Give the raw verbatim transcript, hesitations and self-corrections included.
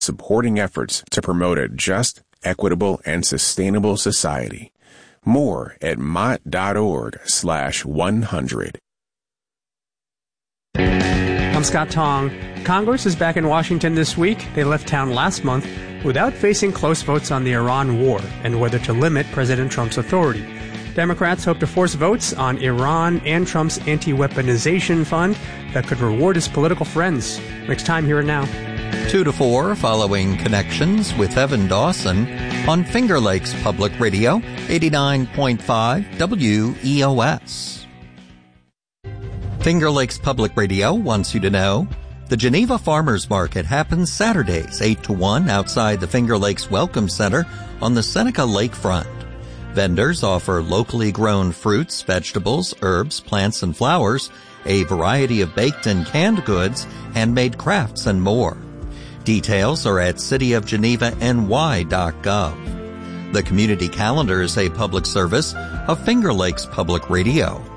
supporting efforts to promote a just, equitable, and sustainable society. More at mott.org slash 100. I'm Scott Tong. Congress is back in Washington this week. They left town last month without facing close votes on the Iran war and whether to limit President Trump's authority. Democrats hope to force votes on Iran and Trump's anti-weaponization fund that could reward his political friends. Next time, here and now. Two to four, following Connections with Evan Dawson on Finger Lakes Public Radio, eighty-nine point five W E O S. Finger Lakes Public Radio wants you to know the Geneva Farmers Market happens Saturdays, eight to one, outside the Finger Lakes Welcome Center on the Seneca Lakefront. Vendors offer locally grown fruits, vegetables, herbs, plants, and flowers, a variety of baked and canned goods, handmade crafts, and more. Details are at city of geneva n y dot gov. The community calendar is a public service of Finger Lakes Public Radio.